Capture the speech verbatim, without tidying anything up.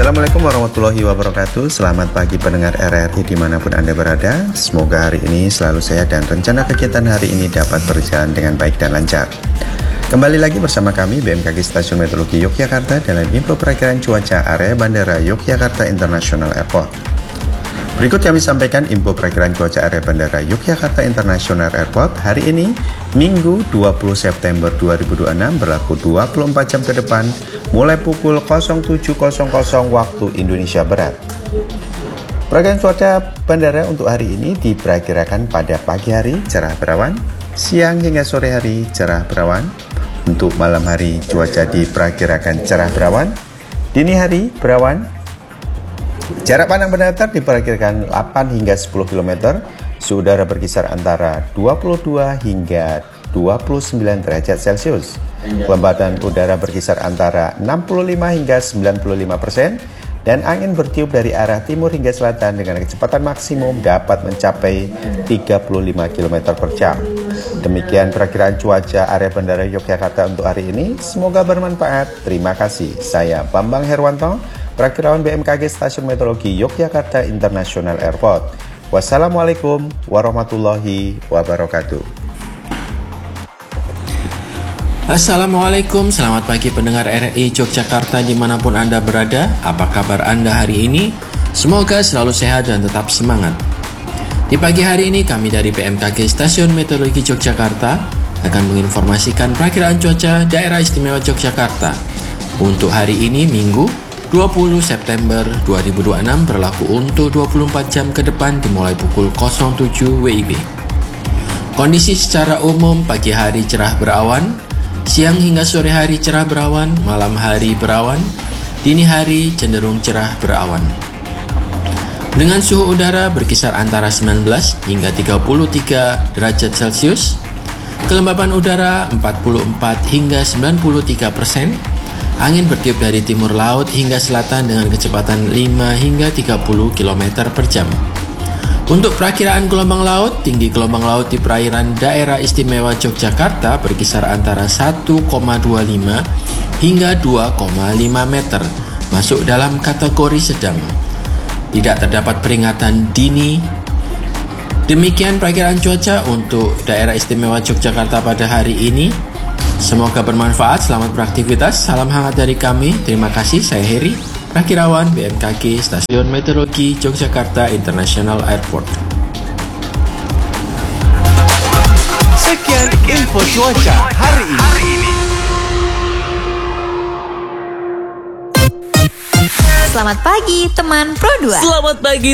Assalamualaikum warahmatullahi wabarakatuh. Selamat pagi pendengar R R I dimanapun Anda berada. Semoga hari ini selalu sehat dan rencana kegiatan hari ini dapat berjalan dengan baik dan lancar. Kembali lagi bersama kami B M K G Stasiun Meteorologi Yogyakarta dalam info perakiraan cuaca area Bandara Yogyakarta International Airport. Berikut kami sampaikan info perakiraan cuaca area Bandara Yogyakarta International Airport hari ini, Minggu dua puluh September dua ribu dua puluh enam, berlaku dua puluh empat jam ke depan, mulai pukul nol tujuh nol nol waktu Indonesia Barat. Perakiraan cuaca bandara untuk hari ini diperkirakan pada pagi hari cerah berawan, siang hingga sore hari cerah berawan. Untuk malam hari cuaca diperkirakan cerah berawan, dini hari berawan. Jarak pandang berdatar diperkirakan delapan hingga sepuluh kilometer, suhu udara berkisar antara dua puluh dua hingga dua puluh sembilan derajat Celcius. Kelembapan udara berkisar antara enam puluh lima hingga sembilan puluh lima persen, dan angin bertiup dari arah timur hingga selatan dengan kecepatan maksimum dapat mencapai tiga puluh lima kilometer per jam. Demikian perakiraan cuaca area Bandara Yogyakarta untuk hari ini. Semoga bermanfaat. Terima kasih. Saya Bambang Herwanto, Perakirawan B M K G Stasiun Meteorologi Yogyakarta International Airport. Wassalamualaikum warahmatullahi wabarakatuh. Assalamualaikum, selamat pagi pendengar R R I Yogyakarta dimanapun Anda berada. Apa kabar Anda hari ini? Semoga selalu sehat dan tetap semangat. Di pagi hari ini kami dari B M K G Stasiun Meteorologi Yogyakarta akan menginformasikan perakiraan cuaca daerah istimewa Yogyakarta untuk hari ini, Minggu dua puluh September dua ribu dua puluh enam, berlaku untuk dua puluh empat jam ke depan dimulai pukul nol tujuh W I B. Kondisi secara umum pagi hari cerah berawan, siang hingga sore hari cerah berawan, malam hari berawan, dini hari cenderung cerah berawan. Dengan suhu udara berkisar antara sembilan belas hingga tiga puluh tiga derajat Celcius, kelembapan udara empat puluh empat hingga sembilan puluh tiga persen, angin bertiup dari timur laut hingga selatan dengan kecepatan lima hingga tiga puluh kilometer per jam. Untuk perakiraan gelombang laut, tinggi gelombang laut di perairan daerah istimewa Yogyakarta berkisar antara satu koma dua lima hingga dua koma lima meter, masuk dalam kategori sedang. Tidak terdapat peringatan dini. Demikian perakiraan cuaca untuk daerah istimewa Yogyakarta pada hari ini. Semoga bermanfaat, selamat beraktivitas, salam hangat dari kami. Terima kasih, saya Heri, Perakirawan B M K G Stasiun Meteorologi Yogyakarta International Airport. Sekian info cuaca hari ini. Selamat pagi teman Pro dua. Selamat pagi